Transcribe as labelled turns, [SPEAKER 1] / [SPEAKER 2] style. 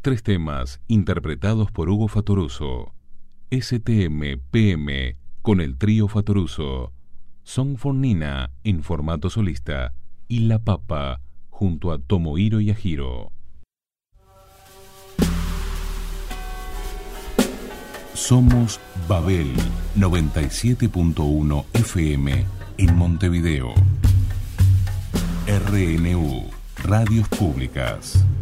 [SPEAKER 1] 3 temas interpretados por Hugo Fattoruso. STM PM con el trío Fattoruso. Song for Nina en formato solista. Y La Papa junto a Tomohiro Yahiro. Somos Babel 97.1 FM en Montevideo. RNU, Radios Públicas.